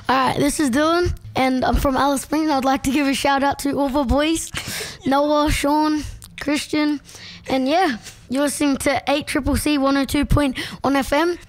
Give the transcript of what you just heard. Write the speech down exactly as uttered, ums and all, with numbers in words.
All right, this is Dylan, and I'm from Alice Springs. I'd like to give a shout out to all the boys, Noah, Sean, Christian, and yeah, you're listening to eight C C C one oh two point one F M.